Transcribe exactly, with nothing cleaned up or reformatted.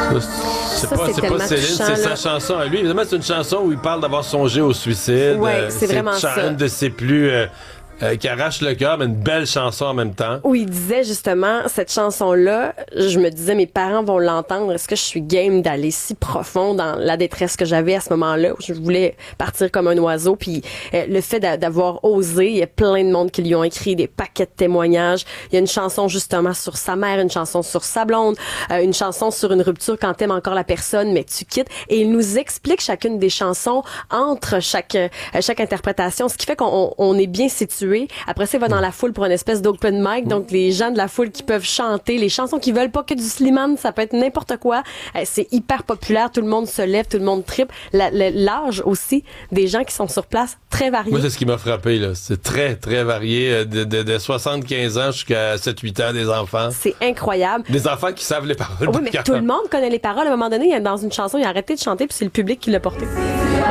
C'est pas, c'est pas Céline, c'est sa chanson à lui. Évidemment, c'est une chanson où il parle d'avoir songé au suicide. Oui, euh, c'est, c'est vraiment cha- ça. Une de ses plus... Euh, Euh, qui arrache le cœur, mais une belle chanson en même temps. Où il disait justement, cette chanson-là, je me disais, mes parents vont l'entendre, est-ce que je suis game d'aller si profond dans la détresse que j'avais à ce moment-là, où je voulais partir comme un oiseau, puis euh, le fait d'a- d'avoir osé, il y a plein de monde qui lui ont écrit des paquets de témoignages, il y a une chanson justement sur sa mère, une chanson sur sa blonde, euh, une chanson sur une rupture quand t'aimes encore la personne, mais tu quittes, et il nous explique chacune des chansons entre chaque, euh, chaque interprétation, ce qui fait qu'on on est bien situé. Après ça, il va dans la foule pour une espèce d'open mic. Donc, les gens de la foule qui peuvent chanter les chansons qui veulent pas que du Slimane, ça peut être n'importe quoi. Euh, c'est hyper populaire. Tout le monde se lève, tout le monde trippe. La, la, l'âge aussi des gens qui sont sur place, très varié. Moi, c'est ce qui m'a frappé, là. C'est très, très varié. De, de, de soixante-quinze ans jusqu'à sept huit ans, des enfants. C'est incroyable. Des enfants qui savent les paroles. Oui, mais tout le monde connaît les paroles. À un moment donné, dans une chanson, il a arrêté de chanter puis c'est le public qui l'a porté.